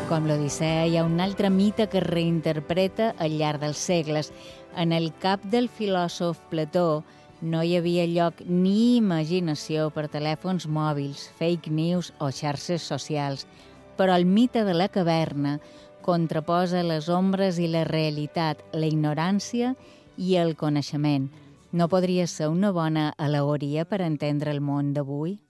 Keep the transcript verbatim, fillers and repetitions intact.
Com l'Odissea, hi ha un altre mite que es reinterpreta al llarg dels segles. En el cap del filòsof Plató no hi havia lloc ni imaginació per telèfons mòbils, fake news o xarxes socials, però el mite de la caverna contraposa les ombres i la realitat, la ignorància i el coneixement. No podria ser una bona al·legoria per entendre el món d'avui?